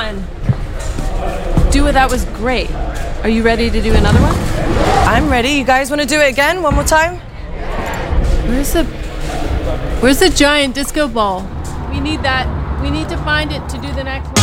on. Dua, that was great. Are you ready to do another one? I'm ready. You guys want to do it again? One more time? Where's the giant disco ball? We need that. We need to find it to do the next one.